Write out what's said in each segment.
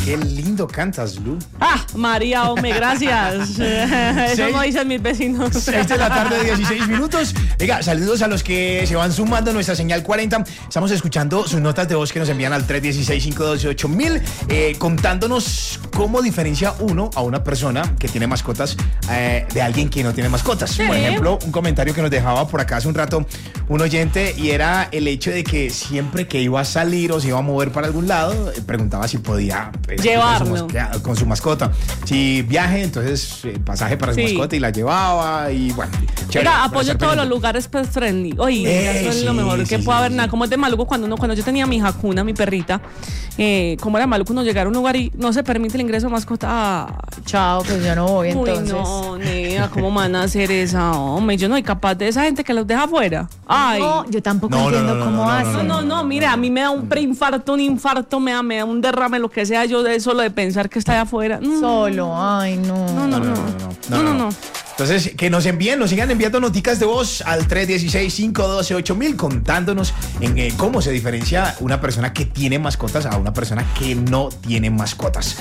Qué lindo cantas, Lu. María, gracias. Eso no dicen mis vecinos. 6 de la tarde, 16 minutos. Venga, saludos a los que se van sumando a nuestra señal 40. Estamos escuchando sus notas de voz que nos envían al 316-512-8000, contándonos cómo diferencia uno a una persona que tiene mascotas de alguien que no tiene mascotas. Sí. Por ejemplo, un comentario que nos dejaba por acá hace un rato un oyente, y era el hecho de que siempre que iba a salir o se iba a mover para algún lado, preguntaba si podía llevarlo con su mascota. Si viaje, entonces pasaje para su mascota y la llevaba, y bueno. Chévere, apoyo todos los lugares pet friendly. Oye, eso es lo mejor que puede haber. Nada, como es de maluco cuando yo tenía mi Hakuna, mi perrita, como era maluco uno llegar a un lugar y no se permite el ingreso de mascota. Chao, pues yo no voy entonces. No, nena, ¿cómo van a hacer esa? Hombre, yo no soy capaz de esa gente que los deja afuera. Ay. No, yo tampoco entiendo cómo hacen. No, mira, a mí me da un preinfarto, un infarto, me da un derrame, lo que sea, yo de solo de pensar que está allá afuera. Solo, ay, no. No. Entonces, que nos sigan enviando noticas de voz al 316-512-8000 contándonos en cómo se diferencia una persona que tiene mascotas a una persona que no tiene mascotas.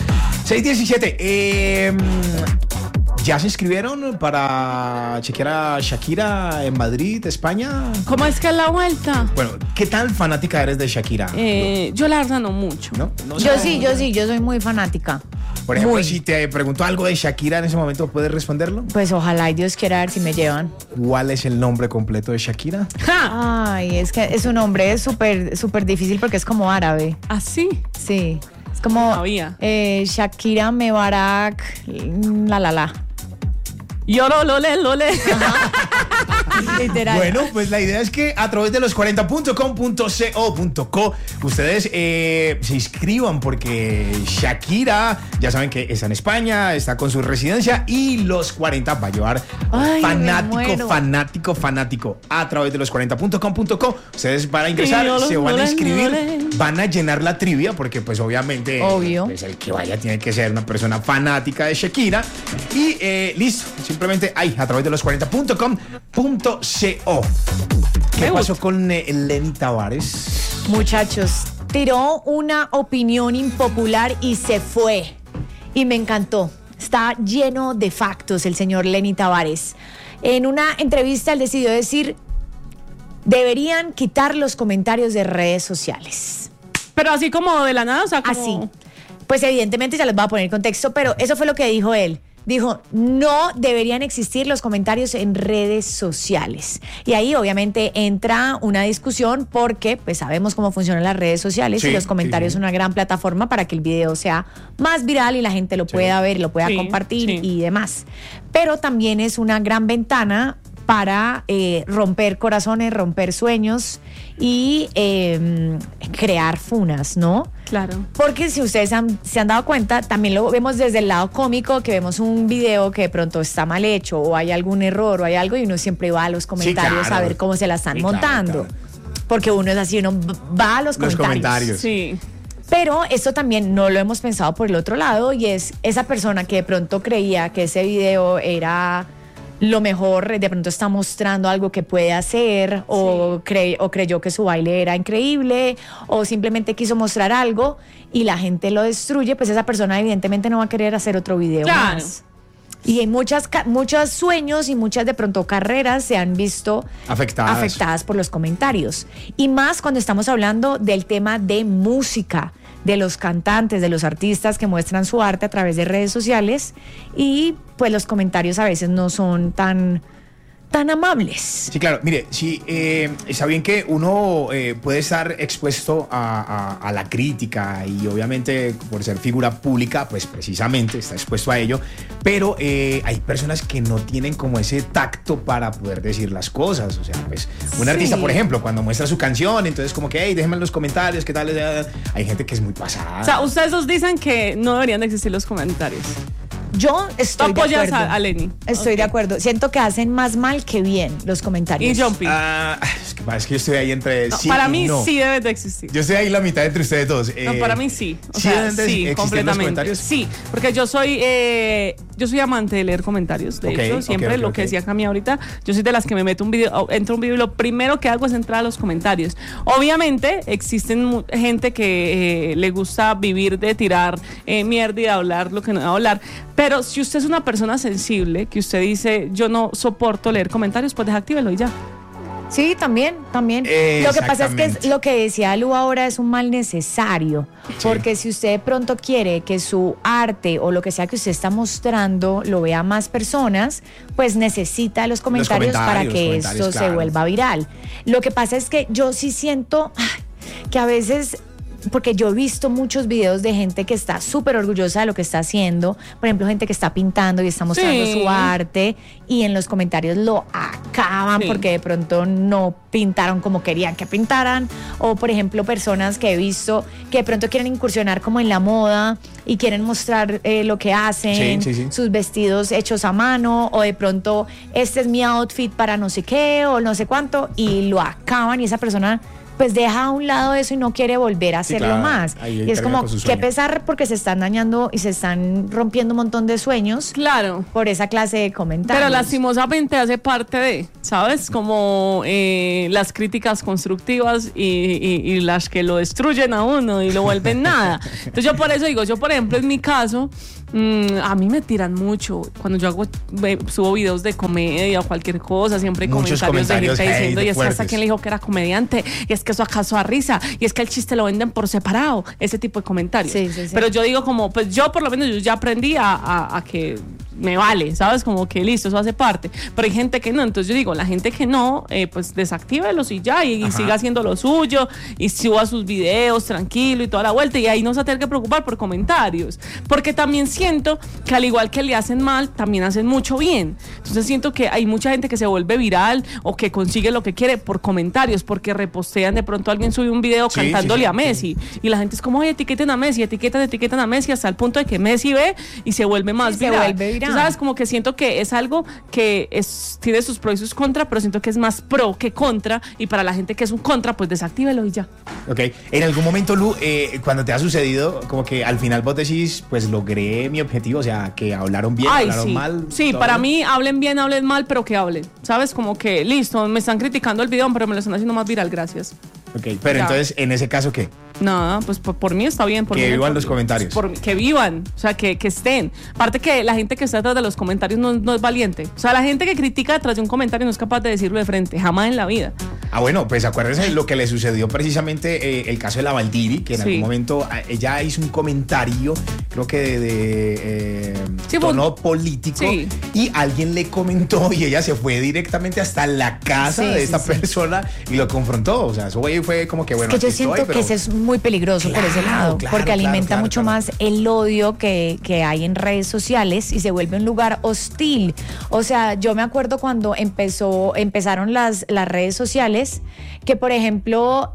617, ¿ya se inscribieron para chequear a Shakira en Madrid, España? ¿Cómo es que es la vuelta? Bueno, ¿qué tan fanática eres de Shakira? Yo la verdad no mucho. ¿No? Yo sí, yo soy muy fanática. Por ejemplo, si te pregunto algo de Shakira en ese momento, ¿puedes responderlo? Pues ojalá y Dios quiera ver si me llevan. ¿Cuál es el nombre completo de Shakira? Ay, es que es un nombre súper difícil porque es como árabe. ¿Ah, sí? Sí. Es como Shakira Mebarak la. Yo lole. Literal. Bueno, pues la idea es que a través de los 40.com.co ustedes se inscriban, porque Shakira, ya saben que está en España, está con su residencia, y los 40 va a llevar fanático a través de los 40.com.co. Ustedes van a ingresar, se van a inscribir, van a llenar la trivia, porque pues obviamente pues, el que vaya tiene que ser una persona fanática de Shakira, y listo. Simplemente ahí, a través de los 40.com.co. ¿Qué pasó con Lenny Tavares? Muchachos, tiró una opinión impopular y se fue. Y me encantó. Está lleno de factos el señor Lenny Tavares. En una entrevista él decidió decir: deberían quitar los comentarios de redes sociales. Pero así como de la nada, o sea, como... Así. Pues evidentemente ya les voy a poner contexto, pero eso fue lo que dijo él. Dijo, no deberían existir los comentarios en redes sociales. Y ahí obviamente entra una discusión, porque pues sabemos cómo funcionan las redes sociales, y los comentarios son una gran plataforma para que el video sea más viral y la gente lo pueda ver, lo pueda compartir y demás. Pero también es una gran ventana para romper corazones, romper sueños y crear funas, ¿no? Claro. Porque si ustedes se han dado cuenta, también lo vemos desde el lado cómico, que vemos un video que de pronto está mal hecho o hay algún error o hay algo, y uno siempre va a los comentarios a ver cómo se la están montando. Claro. Porque uno es así, uno va a los comentarios. Sí. Pero esto también no lo hemos pensado por el otro lado, y es esa persona que de pronto creía que ese video era lo mejor, de pronto está mostrando algo que puede hacer, o creyó que su baile era increíble, o simplemente quiso mostrar algo y la gente lo destruye, pues esa persona evidentemente no va a querer hacer otro video más. Y hay muchos sueños y muchas de pronto carreras se han visto afectadas por los comentarios. Y más cuando estamos hablando del tema de música, de los cantantes, de los artistas que muestran su arte a través de redes sociales, y pues los comentarios a veces no son tan amables. Sí, claro. Mire, sí, está bien que uno puede estar expuesto a la crítica, y obviamente por ser figura pública, pues precisamente está expuesto a ello, pero hay personas que no tienen como ese tacto para poder decir las cosas. O sea, pues un artista, por ejemplo, cuando muestra su canción, entonces como que, hey, déjenme en los comentarios, ¿qué tal? Hay gente que es muy pasada. O sea, ustedes dos dicen que no deberían de existir los comentarios. Yo estoy de acuerdo. A Lenny. Estoy de acuerdo. Siento que hacen más mal que bien los comentarios. ¿Y Jumpy? Es que Es que yo estoy ahí entre no, sí para y mí no. sí debe de existir. Yo estoy ahí la mitad entre ustedes dos. No, para mí sí. O ¿sí sea, deben de sí, existir completamente. los comentarios? Sí, porque yo soy amante de leer comentarios. De hecho, siempre lo que decía Cami ahorita, yo soy de las que me meto un video, entro un video y lo primero que hago es entrar a los comentarios. Obviamente, existen gente que le gusta vivir de tirar mierda y de hablar lo que no debe hablar. Pero si usted es una persona sensible, que usted dice, yo no soporto leer comentarios, pues desactívelo y ya. Sí, también. Lo que pasa es que lo que decía Lu ahora es un mal necesario, porque si usted de pronto quiere que su arte o lo que sea que usted está mostrando lo vea más personas, pues necesita los comentarios para que esto se vuelva viral. Lo que pasa es que yo sí siento que a veces... Porque yo he visto muchos videos de gente que está súper orgullosa de lo que está haciendo. Por ejemplo, gente que está pintando y está mostrando su arte y en los comentarios lo acaban porque de pronto no pintaron como querían que pintaran. O, por ejemplo, personas que he visto que de pronto quieren incursionar como en la moda y quieren mostrar lo que hacen, sus vestidos hechos a mano, o de pronto este es mi outfit para no sé qué o no sé cuánto, y lo acaban y esa persona... pues deja a un lado eso y no quiere volver a hacerlo más. Y es como, qué pesar porque se están dañando y se están rompiendo un montón de sueños. Claro. Por esa clase de comentarios. Pero lastimosamente hace parte de, ¿sabes? Como las críticas constructivas y las que lo destruyen a uno y lo vuelven nada. Entonces yo por eso digo, yo por ejemplo en mi caso... a mí me tiran mucho cuando yo subo videos de comedia o cualquier cosa, siempre hay comentarios de gente diciendo, y es que hasta quien le dijo que era comediante, y es que eso acaso a risa, y es que el chiste lo venden por separado, ese tipo de comentarios. Pero yo digo como, pues yo por lo menos yo ya aprendí a que me vale, ¿sabes? Como que listo, eso hace parte. Pero hay gente que no, entonces yo digo, la gente que no, pues desactívelos y ya, y siga haciendo lo suyo, y suba sus videos tranquilo y toda la vuelta, y ahí no se tiene que preocupar por comentarios, porque también siento que al igual que le hacen mal, también hacen mucho bien. Entonces siento que hay mucha gente que se vuelve viral o que consigue lo que quiere por comentarios, porque repostean, de pronto alguien sube un video cantándole a Messi, y la gente es como, oye, etiqueten a Messi, etiquetan a Messi, hasta el punto de que Messi ve y se vuelve más viral. Tú sabes, como que siento que es algo que tiene sus pros y sus contras, pero siento que es más pro que contra, y para la gente que es un contra, pues desactívelo y ya. Ok, en algún momento, Lu, cuando te ha sucedido, como que al final vos decís, pues logré mi objetivo, o sea, que hablaron bien, hablaron mal. Sí, para mí, hablen bien, hablen mal, pero que hablen, ¿sabes? Como que, listo, me están criticando el video, pero me lo están haciendo más viral, gracias. Ok, pero ya. Entonces, en ese caso, ¿qué? Nada, pues por mí está bien. Que vivan los comentarios. Que vivan, o sea, que estén. Aparte que la gente que está detrás de los comentarios no es valiente. O sea, la gente que critica detrás de un comentario no es capaz de decirlo de frente, jamás en la vida. Ah, bueno, pues acuérdense lo que le sucedió precisamente el caso de la Valdiri, que en algún momento ella hizo un comentario, creo que de tono político, y alguien le comentó y ella se fue directamente hasta la casa de esta persona y lo confrontó. O sea, eso fue como que bueno. Es que yo siento que ese es muy peligroso por ese lado, porque alimenta mucho más el odio que hay en redes sociales y se vuelve un lugar hostil. O sea, yo me acuerdo cuando empezaron las redes sociales, que por ejemplo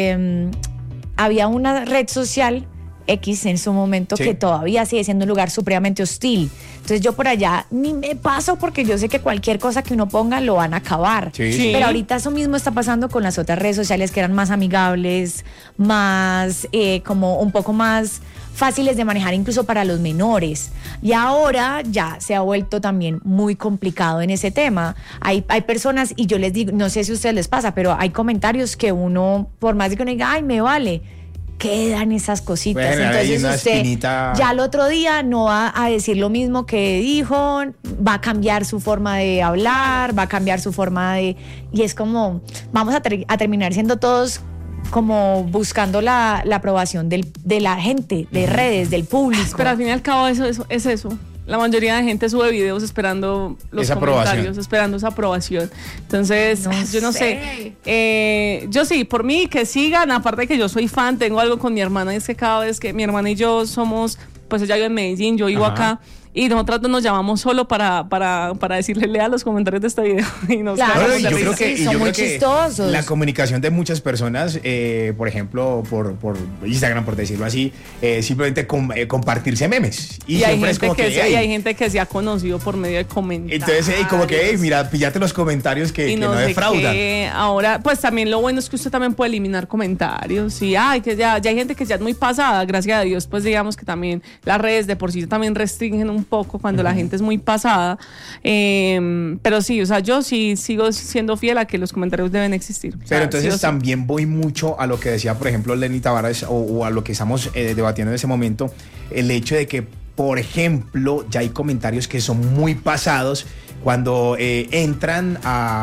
había una red social X en su momento que todavía sigue siendo un lugar supremamente hostil. Entonces yo por allá ni me paso porque yo sé que cualquier cosa que uno ponga lo van a acabar. Pero ahorita eso mismo está pasando con las otras redes sociales que eran más amigables, más como un poco más fáciles de manejar incluso para los menores. Y ahora ya se ha vuelto también muy complicado en ese tema. Hay personas, y yo les digo, no sé si a ustedes les pasa, pero hay comentarios que uno, por más de que uno diga, ay, me vale, quedan esas cositas. Bueno, entonces usted ya al otro día no va a decir lo mismo que dijo, va a cambiar su forma de hablar, va a cambiar su forma de... Y es como, vamos a terminar siendo todos como buscando la aprobación de la gente, de redes, del público. Pero al fin y al cabo eso es eso. La mayoría de gente sube videos esperando los comentarios, esperando esa aprobación. Entonces, yo no sé. Yo sí, por mí que sigan. Aparte de que yo soy fan, tengo algo con mi hermana, es que cada vez que mi hermana y yo somos, pues ella vive en Medellín, yo vivo acá. y nosotras nos llamamos solo para decirle lea los comentarios de este video y nos Claro, yo sí, creo sí, que, son yo muy creo que chistosos. la comunicación de muchas personas, por ejemplo, por Instagram, por decirlo así, simplemente compartirse memes. Y hay gente que se ha conocido por medio de comentarios. Entonces, como que, hey, mira, píllate los comentarios que no defraudan. Ahora, pues también lo bueno es que usted también puede eliminar comentarios. Y que ya hay gente que ya es muy pasada, gracias a Dios, pues digamos que también las redes de por sí también restringen un poco cuando la gente es muy pasada. Pero sí, o sea, yo sí sigo siendo fiel a que los comentarios deben existir. Pero o sea, entonces también voy mucho a lo que decía, por ejemplo, Lenny Tavares o a lo que estamos debatiendo en ese momento, el hecho de que, por ejemplo, ya hay comentarios que son muy pasados cuando entran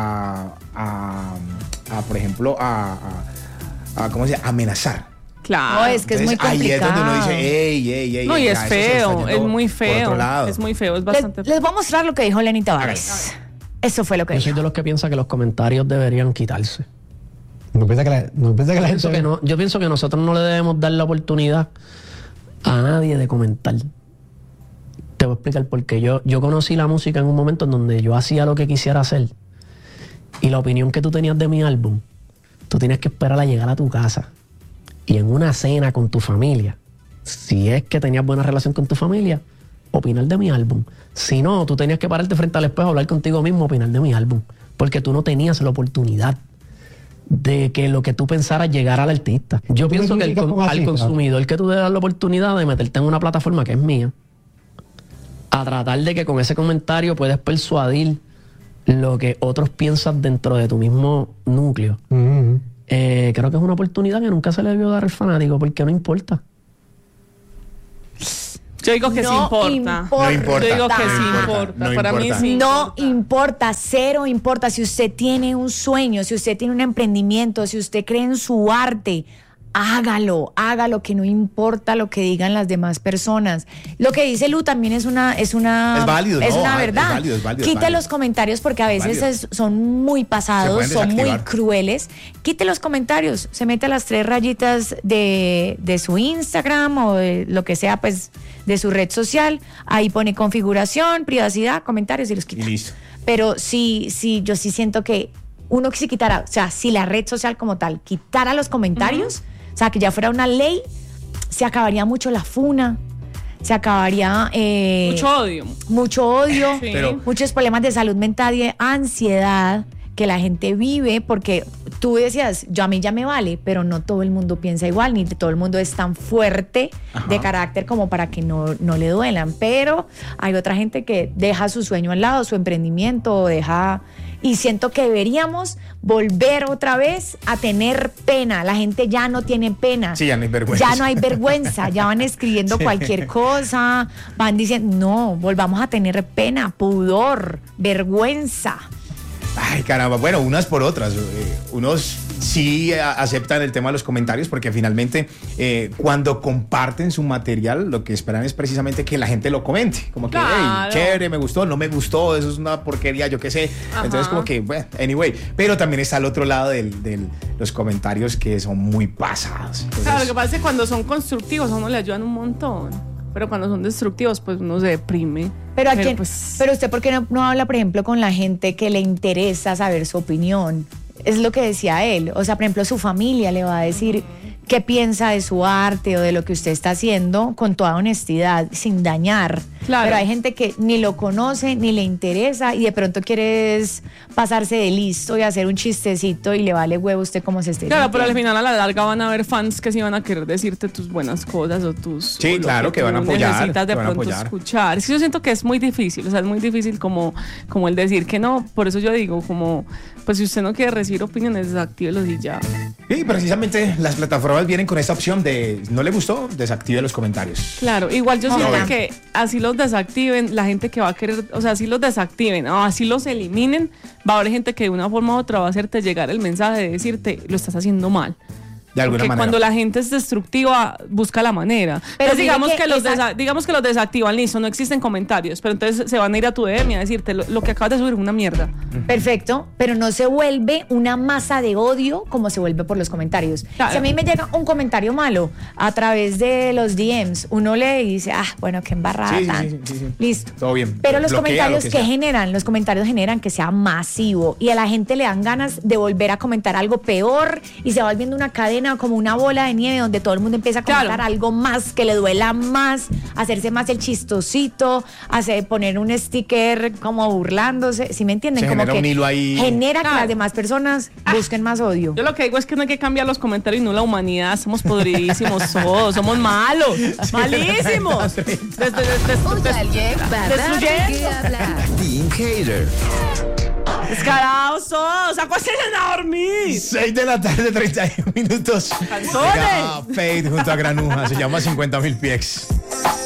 por ejemplo, ¿cómo se llama? Amenazar. Claro. No, es que Entonces, es muy complicado. ahí es donde uno dice, ey. No, y es eso se feo, está es yendo muy por feo. otro lado. Es muy feo, es bastante feo. Les voy a mostrar lo que dijo Lenny Tavares. Eso fue lo que Yo dijo. soy de los que piensa que los comentarios deberían quitarse. No piensa que la gente... Yo pienso que nosotros no le debemos dar la oportunidad a nadie de comentar. Te voy a explicar por qué. Yo conocí la música en un momento en donde yo hacía lo que quisiera hacer. Y la opinión que tú tenías de mi álbum, tú tenías que esperar a llegar a tu casa. Y en una cena con tu familia, si es que tenías buena relación con tu familia, opinar de mi álbum. Si no, tú tenías que pararte frente al espejo, hablar contigo mismo, opinar de mi álbum. Porque tú no tenías la oportunidad de que lo que tú pensaras llegara al artista. Yo pienso que al consumidor que tú le das la oportunidad de meterte en una plataforma que es mía, a tratar de que con ese comentario puedes persuadir lo que otros piensan dentro de tu mismo núcleo. Creo que es una oportunidad que nunca se le debió dar al fanático, porque no importa. Yo digo que sí importa. No importa. Yo digo que No sí importa. importa. No Para mí importa. sí No importa, cero importa. Si usted tiene un sueño, si usted tiene un emprendimiento, si usted cree en su arte, hágalo, que no importa lo que digan las demás personas. Lo que dice Lu también es una Es válido, es no, una es verdad. válido, es válido, Quite es válido. los comentarios porque a veces Válido. son muy Se pasados, pueden son muy desactivar. crueles. Quite los comentarios, se mete a las 3 rayitas de su Instagram o de lo que sea, pues, de su red social. Ahí pone configuración, privacidad, comentarios y los quita. Y listo. Pero sí, yo sí siento que uno que se quitara, o sea, si la red social como tal quitara los comentarios, o sea, que ya fuera una ley, se acabaría mucho la funa, se acabaría mucho odio. sí. Pero- Muchos problemas de salud mental y de ansiedad que la gente vive, porque tú decías, a mí ya me vale, pero no todo el mundo piensa igual, ni todo el mundo es tan fuerte de carácter como para que no le duelan, pero hay otra gente que deja su sueño al lado, su emprendimiento, y siento que deberíamos volver otra vez a tener pena. La gente ya no tiene pena. Sí, ya no hay vergüenza. Ya no hay vergüenza, ya van escribiendo cualquier cosa, van diciendo, no, volvamos a tener pena, pudor, vergüenza. Ay, caramba. Bueno, unas por otras. Unos sí aceptan el tema de los comentarios porque finalmente cuando comparten su material lo que esperan es precisamente que la gente lo comente. Como que, Claro. hey, chévere, me gustó, no me gustó, eso es una porquería, yo qué sé. Ajá. Entonces como que, bueno, anyway. Pero también está al otro lado de los comentarios que son muy pasados. Entonces, Claro, lo que pasa es que cuando son constructivos a uno le ayudan un montón. Pero cuando son destructivos, pues uno se deprime. Pero a quién, pues, pero usted, ¿por qué no habla, por ejemplo, con la gente que le interesa saber su opinión? Es lo que decía él. O sea, por ejemplo, su familia le va a decir qué piensa de su arte o de lo que usted está haciendo con toda honestidad, sin dañar. Claro. Pero hay gente que ni lo conoce, ni le interesa y de pronto quiere pasarse de listo y hacer un chistecito y le vale huevo usted cómo se esté claro, pero al sintiendo. final a la larga van a haber fans que sí van a querer decirte tus buenas cosas o tus... Sí, o lo claro, que tú van a apoyar, necesitas de que van a pronto apoyar. escuchar. Es que yo siento que es muy difícil, o sea, es muy difícil como el decir que no. Por eso yo digo como, pues si usted no quiere recibir opiniones, desactívelos y ya. y precisamente las plataformas vienen con esta opción de no le gustó, desactive los comentarios. Claro, igual yo siento Ojalá. que así los desactiven, la gente que va a querer, o sea, así los desactiven o así los eliminen, va a haber gente que de una forma u otra va a hacerte llegar el mensaje de decirte, lo estás haciendo mal. De alguna Porque manera. cuando la gente es destructiva, busca la manera. Pero Entonces, digamos mire que, digamos que los desactivan, listo, no existen comentarios, pero entonces se van a ir a tu DM y a decirte lo que acabas de subir es una mierda. Perfecto, pero no se vuelve una masa de odio como se vuelve por los comentarios. Claro. Si a mí me llega un comentario malo a través de los DMs, uno lee y dice, bueno, qué embarrada Sí, tan. sí. Listo. Todo bien. Pero los Bloquea comentarios lo que sea. generan, los comentarios generan que sea masivo y a la gente le dan ganas de volver a comentar algo peor y se va volviendo una cadena como una bola de nieve donde todo el mundo empieza a comentar algo más que le duela más, hacerse más el chistosito, poner un sticker como burlándose, ¿sí me entienden? Se Como genera que un hilo ahí. genera que las demás personas busquen más odio. Yo lo que digo es que no hay que cambiar los comentarios, no la humanidad, somos podridísimos todos, somos malos, malísimos. Oye, alguien para qué hablar. Team Hater. Descarados todos, acuérdense a dormir. 6 de la tarde, 31 minutos. Canzones. Llega Fade junto a Granuja. Se llama 50.000 pies.